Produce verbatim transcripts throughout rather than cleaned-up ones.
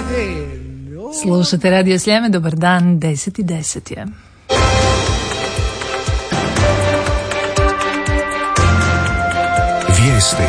Slušate Radio Sljeme, dobar dan, deset i deset je. Vijesti.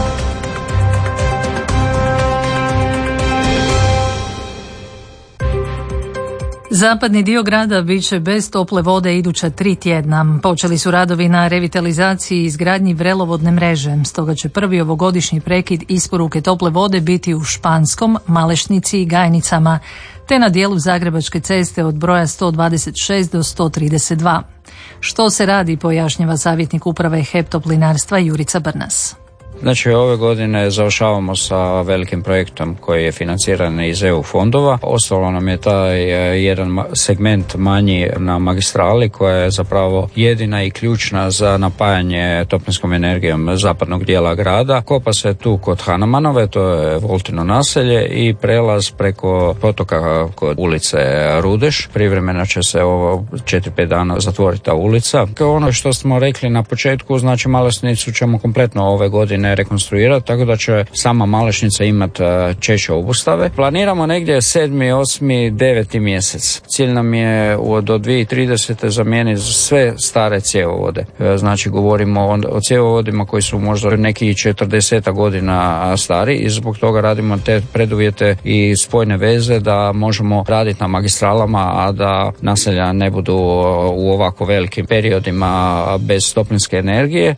Zapadni dio grada bit će bez tople vode iduća tri tjedna. Počeli su radovi na revitalizaciji i izgradnji vrelovodne mreže, stoga će prvi ovogodišnji prekid isporuke tople vode biti u Španskom, Malešnici i Gajnicama, te na dijelu Zagrebačke ceste od broja sto dvadeset šest do sto trideset dva. Što se radi, pojašnjava savjetnik uprave H E P Toplinarstva Jurica Brnas. Znači, ove godine završavamo sa velikim projektom koji je financiran iz E U fondova. Ostalo nam je taj jedan segment manji na magistrali koja je zapravo jedina i ključna za napajanje toplinskom energijom zapadnog dijela grada. Kopa se tu kod Hanamanove, to je Voltino naselje, i prelaz preko potoka kod ulice Rudeš. Privremeno će se ovo četiri pet dana zatvoriti ta ulica. Kao ono što smo rekli na početku, znači Malešnicu ćemo kompletno ove godine rekonstruirati, tako da će sama Malešnica imati češće obustave. Planiramo negdje sedmi, osmi, deveti mjesec. Cilj nam je do dvije tisuće tridesete zamijeniti sve stare cjevovode. Znači govorimo o, o cjevovodima koji su možda neki četrdeset godina stari i zbog toga radimo te preduvjete i spojne veze da možemo raditi na magistralama, a da naselja ne budu u ovako velikim periodima bez toplinske energije.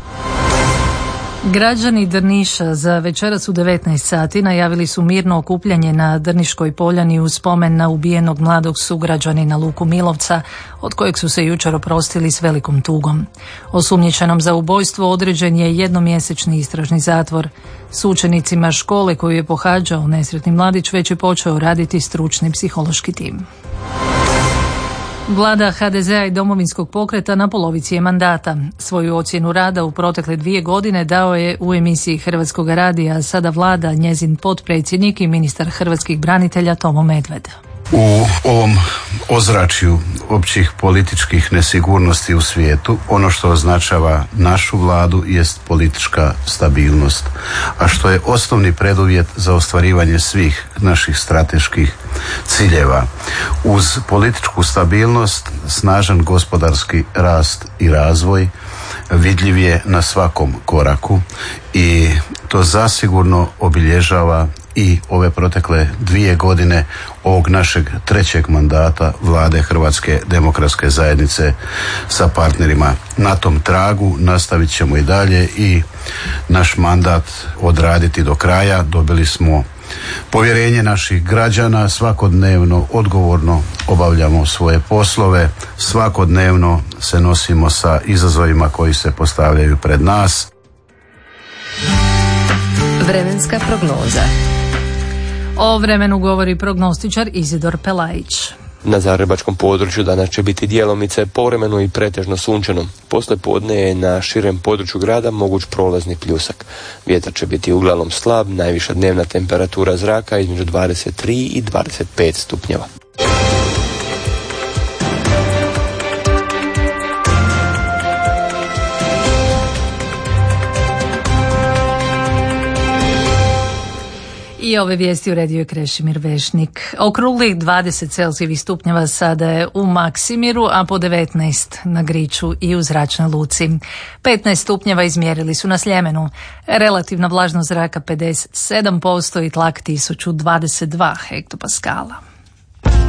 Građani Drniša za večeras u devetnaest sati najavili su mirno okupljanje na Drniškoj poljani u spomen na ubijenog mladog sugrađanina Luku Milovca, od kojeg su se jučer oprostili s velikom tugom. Osumnjičenom za ubojstvo određen je jednomjesečni istražni zatvor. S učenicima škole koju je pohađao nesretni mladić već je počeo raditi stručni psihološki tim. Vlada H D Z-a i Domovinskog pokreta na polovici je mandata. Svoju ocjenu rada u protekle dvije godine dao je u emisiji Hrvatskog radija, sada vlada njezin potpredsjednik i ministar hrvatskih branitelja Tomo Medved. U ovom ozračju općih političkih nesigurnosti u svijetu, ono što označava našu vladu jest politička stabilnost, a što je osnovni preduvjet za ostvarivanje svih naših strateških ciljeva. Uz političku stabilnost, snažan gospodarski rast i razvoj vidljiv je na svakom koraku i to zasigurno obilježava i ove protekle dvije godine ovog našeg trećeg mandata vlade Hrvatske demokratske zajednice sa partnerima. Na tom tragu nastavit ćemo i dalje i naš mandat odraditi do kraja. Dobili smo povjerenje naših građana, svakodnevno odgovorno obavljamo svoje poslove, svakodnevno se nosimo sa izazovima koji se postavljaju pred nas. Vremenska prognoza. O vremenu govori prognostičar Izidor Pelajić. Na zagrebačkom području danas će biti djelomice povremeno i pretežno sunčano. Poslije podne je na širem području grada moguć prolazni pljusak. Vjetar će biti uglavnom slab, najviša dnevna temperatura zraka između dvadeset tri i dvadeset pet stupnjeva. I ove vijesti uredio Krešimir Vešnik. Okruglih dvadeset celzijevih stupnjeva sada je u Maksimiru, a po devetnaest na Griču i u Zračnoj luci. petnaest stupnjeva izmjerili su na Sljemenu. Relativna vlažnost zraka pedeset sedam posto i tlak tisuću dvadeset dva hektopaskala.